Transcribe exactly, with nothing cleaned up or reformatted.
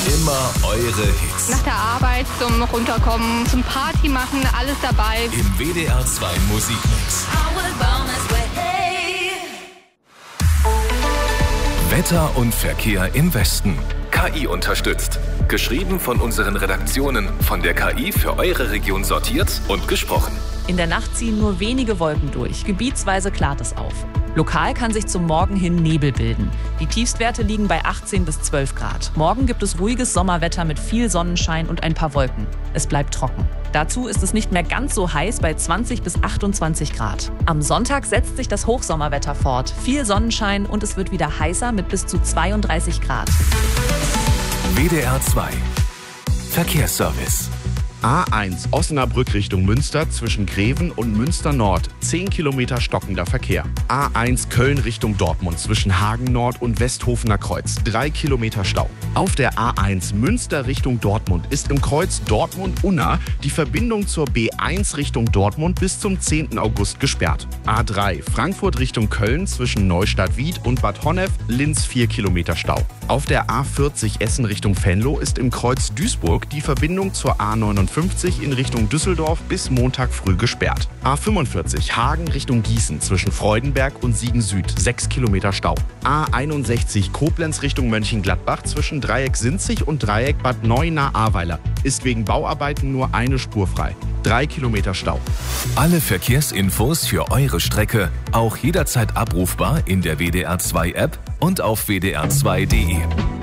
Immer eure Hits. Nach der Arbeit zum Runterkommen, zum Party machen, alles dabei. Im W D R zwei Musikmix. Wetter und Verkehr im Westen. K I unterstützt. Geschrieben von unseren Redaktionen, von der K I für eure Region sortiert und gesprochen. In der Nacht ziehen nur wenige Wolken durch. Gebietsweise klart es auf. Lokal kann sich zum Morgen hin Nebel bilden. Die Tiefstwerte liegen bei achtzehn bis zwölf Grad. Morgen gibt es ruhiges Sommerwetter mit viel Sonnenschein und ein paar Wolken. Es bleibt trocken. Dazu ist es nicht mehr ganz so heiß bei zwanzig bis achtundzwanzig Grad. Am Sonntag setzt sich das Hochsommerwetter fort. Viel Sonnenschein und es wird wieder heißer mit bis zu zweiunddreißig Grad. W D R zwei Verkehrsservice. A eins Osnabrück Richtung Münster zwischen Greven und Münster Nord. zehn Kilometer stockender Verkehr. A eins Köln Richtung Dortmund zwischen Hagen Nord und Westhofener Kreuz. drei Kilometer Stau. Auf der A eins Münster Richtung Dortmund ist im Kreuz Dortmund-Unna die Verbindung zur B eins Richtung Dortmund bis zum zehnten August gesperrt. A drei Frankfurt Richtung Köln zwischen Neustadt-Wied und Bad Honnef, Linz vier Kilometer Stau. Auf der A vierzig Essen Richtung Venlo ist im Kreuz Duisburg die Verbindung zur A neunundfünfzig in Richtung Düsseldorf bis Montag früh gesperrt. A fünfundvierzig Hagen Richtung Gießen zwischen Freudenberg und Siegen Süd, sechs Kilometer Stau. A einundsechzig Koblenz Richtung Mönchengladbach zwischen Dreieck Sinzig und Dreieck Bad Neuenahr-Ahrweiler ist wegen Bauarbeiten nur eine Spur frei. Drei Kilometer Stau. Alle Verkehrsinfos für eure Strecke auch jederzeit abrufbar in der W D R zwei App und auf W D R zwei punkt de.